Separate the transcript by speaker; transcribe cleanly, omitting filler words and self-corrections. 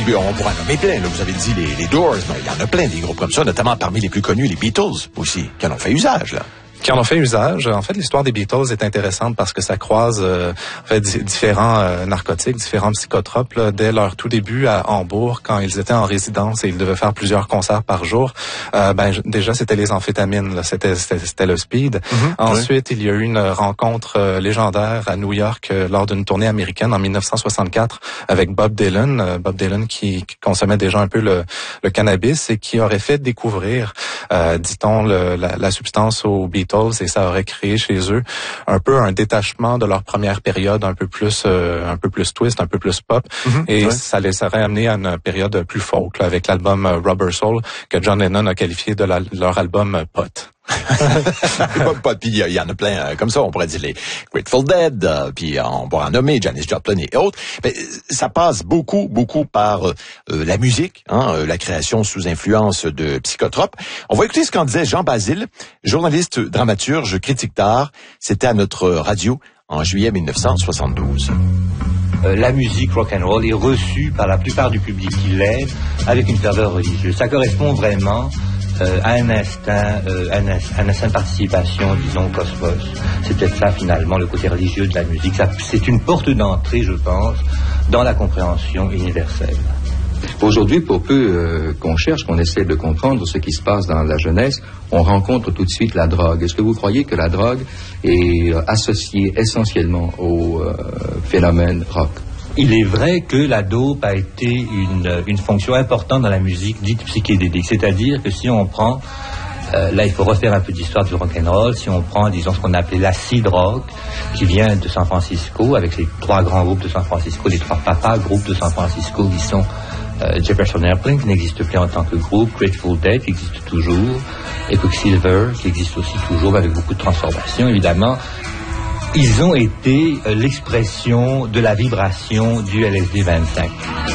Speaker 1: puis on pourra nommer plein. Là, vous avez dit les Doors, mais il y en a plein des groupes comme ça, notamment parmi les plus connus, les Beatles aussi, qui en ont fait usage, là.
Speaker 2: Qui en ont fait usage. En fait, l'histoire des Beatles est intéressante parce que ça croise différents narcotiques, différents psychotropes là, dès leur tout début à Hambourg, quand ils étaient en résidence et ils devaient faire plusieurs concerts par jour. Déjà, c'était les amphétamines, là, c'était le speed. Ensuite, il y a eu une rencontre légendaire à New York lors d'une tournée américaine en 1964 avec Bob Dylan. Bob Dylan qui consommait déjà un peu le cannabis et qui aurait fait découvrir, dit-on, la substance aux Beatles. Et ça aurait créé chez eux un peu un détachement de leur première période, un peu plus twist, un peu plus pop. Et ça les aurait amené à une période plus folk, là, avec l'album Rubber Soul, que John Lennon a qualifié de leur album Pot.
Speaker 1: Puis il y en a plein comme ça, on pourrait dire les Grateful Dead, puis on pourrait en nommer Janis Joplin et autres. Mais ça passe beaucoup par la musique, la création sous influence de psychotropes. On va écouter ce qu'en disait Jean Basile, journaliste, dramaturge, critique d'art. C'était à notre radio en juillet 1972.
Speaker 3: La musique rock'n'roll est reçue par la plupart du public qui l'aime avec une ferveur religieuse. Ça correspond vraiment à un instinct de participation, disons, au cosmos. C'est peut-être ça, finalement, le côté religieux de la musique. C'est une porte d'entrée, je pense, dans la compréhension universelle.
Speaker 4: Aujourd'hui, pour peu qu'on cherche, qu'on essaie de comprendre ce qui se passe dans la jeunesse, on rencontre tout de suite la drogue. Est-ce que vous croyez que la drogue est associée essentiellement au phénomène rock?
Speaker 3: Il est vrai que la dope a été une fonction importante dans la musique dite psychédélique. C'est-à-dire que si on prend, là il faut refaire un peu d'histoire du rock'n'roll, si on prend, disons, ce qu'on appelait l'acid rock, qui vient de San Francisco, avec les trois grands groupes de San Francisco, les trois papas groupes de San Francisco, qui sont Jefferson Airplane, qui n'existe plus en tant que groupe, Grateful Dead, qui existe toujours, et Quicksilver, qui existe aussi toujours, avec beaucoup de transformations, évidemment. Ils ont été l'expression de la vibration du LSD 25.